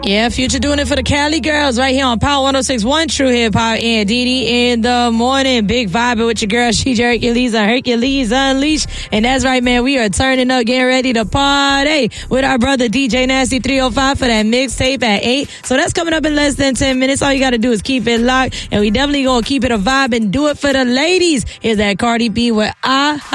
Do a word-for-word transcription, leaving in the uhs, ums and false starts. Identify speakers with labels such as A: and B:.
A: Yeah, Future doing it for the Cali girls right here on Power one oh six point one True Hip Hop and Didi in the morning. Big vibing with your girl, She Hercules and Hercules Unleashed. And that's right, man. We are turning up, getting ready to party with our brother D J Nasty three oh five for that mixtape at eight. So that's coming up in less than ten minutes. All you got to do is keep it locked. And we definitely going to keep it a vibe and do it for the ladies. Here's that Cardi B with I